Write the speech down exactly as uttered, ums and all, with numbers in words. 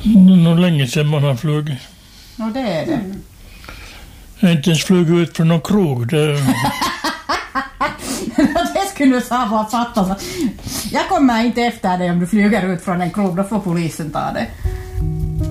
Nog länge sedan man har flugit. Ja, det är det. Mm. Jag har inte ens flugit ut från någon krog. Det... Det skulle du sa bara fatta. Jag kommer inte efter dig om du flyger ut från en krog, då får polisen ta det.